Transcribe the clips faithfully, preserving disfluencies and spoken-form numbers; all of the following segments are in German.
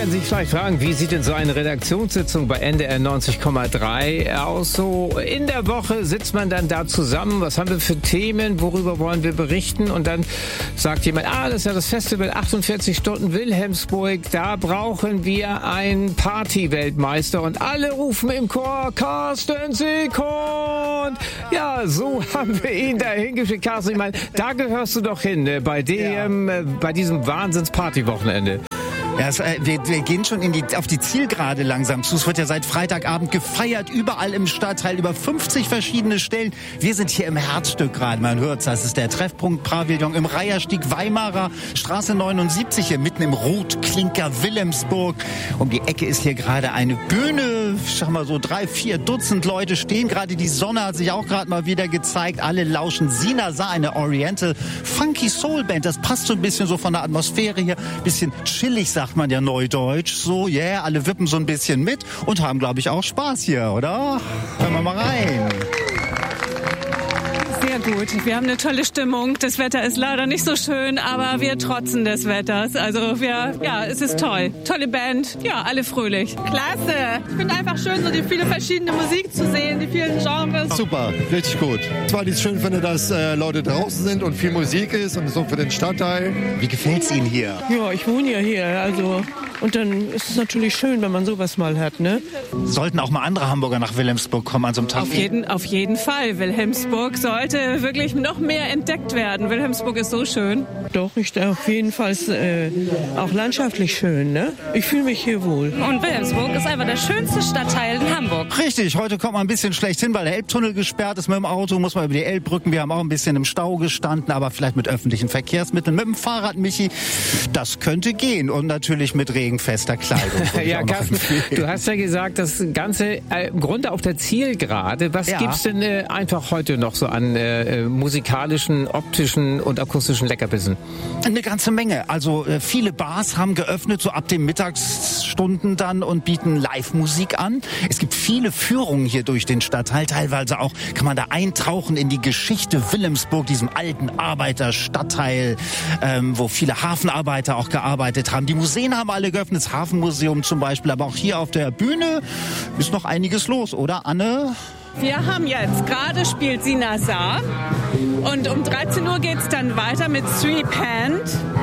werden sich vielleicht fragen, wie sieht denn so eine Redaktionssitzung bei N D R neunzig Komma drei aus? So in der Woche sitzt man dann da zusammen. Was haben wir für Themen? Worüber wollen wir berichten? Und dann sagt jemand, ah, das ist ja das Festival achtundvierzig Stunden Wilhelmsburg. Da brauchen wir einen Party-Weltmeister. Und alle rufen im Chor, Carsten Seekund. Ja, so haben wir ihn da hingeschickt. Carsten, ich meine, da gehörst du doch hin, ne? bei dem, ja. äh, bei diesem Wahnsinns-Party-Wochenende. Ja, es, äh, wir, wir gehen schon in die, auf die Zielgerade langsam zu. Es wird ja seit Freitagabend gefeiert, überall im Stadtteil, über fünfzig verschiedene Stellen. Wir sind hier im Herzstück gerade, man hört's. Das ist der Treffpunkt Pavillon im Reiherstieg Weimarer Straße neunundsiebzig, hier mitten im Rotklinker Wilhelmsburg. Um die Ecke ist hier gerade eine Bühne. Ich sag mal so drei, vier Dutzend Leute stehen gerade. Die Sonne hat sich auch gerade mal wieder gezeigt. Alle lauschen Sinasa, eine Oriental Funky Soul Band. Das passt so ein bisschen so von der Atmosphäre hier. Bisschen chillig, sagt man ja neudeutsch. So, yeah, alle wippen so ein bisschen mit und haben, glaube ich, auch Spaß hier, oder? Hören wir mal rein. Sehr gut. Wir haben eine tolle Stimmung. Das Wetter ist leider nicht so schön, aber wir trotzen des Wetters. Also wir, ja, es ist toll. Tolle Band. Ja, alle fröhlich. Klasse. Ich finde einfach schön, so die viele verschiedene Musik zu sehen, die vielen Genres. Super, richtig gut. Zwar ich schön finde, dass äh, Leute draußen sind und viel Musik ist und so für den Stadtteil. Wie gefällt's Ihnen hier? Ja, ich wohne ja hier, also und dann ist es natürlich schön, wenn man sowas mal hat, ne? Sollten auch mal andere Hamburger nach Wilhelmsburg kommen an so einem Tag? Auf jeden, auf jeden Fall. Wilhelmsburg sollte wirklich noch mehr entdeckt werden. Wilhelmsburg ist so schön. Doch, ich auf jeden Fall äh, auch landschaftlich schön, ne? Ich fühle mich hier wohl. Und Wilhelmsburg ist einfach der schönste Stadtteil in Hamburg. Richtig, heute kommt man ein bisschen schlecht hin, weil der Elbtunnel gesperrt ist mit dem Auto, muss man über die Elbbrücken. Wir haben auch ein bisschen im Stau gestanden, aber vielleicht mit öffentlichen Verkehrsmitteln, mit dem Fahrrad, Michi, das könnte gehen. Und natürlich mit regenfester Kleidung. Ja, Carsten, du hast ja gesagt, das Ganze äh, im Grunde auf der Zielgerade. Was ja. gibt's denn äh, einfach heute noch so an äh, musikalischen, optischen und akustischen Leckerbissen? Eine ganze Menge. Also äh, viele Bars haben geöffnet, so ab den Mittagsstunden dann und bieten Live-Musik an. Es gibt viele Führungen hier durch den Stadtteil. Teilweise auch kann man da eintauchen in die Geschichte Wilhelmsburg, diesem alten Arbeiterstadtteil, ähm, wo viele Hafenarbeiter auch gearbeitet haben. Die Museen haben alle geöffnet, das Hafenmuseum zum Beispiel. Aber auch hier auf der Bühne ist noch einiges los, oder Anne? Wir haben jetzt, gerade spielt Sinasa und um dreizehn Uhr geht es dann weiter mit Three Hand.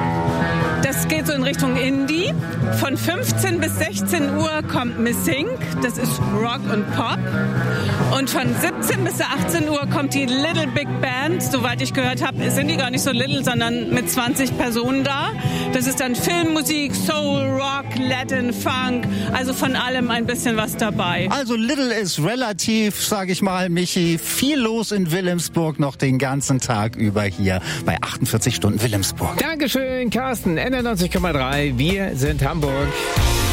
Das geht so in Richtung Indie. Von fünfzehn bis sechzehn Uhr kommt Missing, das ist Rock und Pop. Und von siebzehn bis achtzehn Uhr kommt die Little Big Band. Soweit ich gehört habe, sind die gar nicht so little, sondern mit zwanzig Personen da. Das ist dann Filmmusik, Soul, Rock, Latin, Funk, also von allem ein bisschen was dabei. Also little ist relativ, sage ich mal, Michi. Viel los in Wilhelmsburg noch den ganzen Tag über hier bei achtundvierzig Stunden Wilhelmsburg. Dankeschön, Carsten. N D R neunzig Komma drei. Wir sind Hamburg.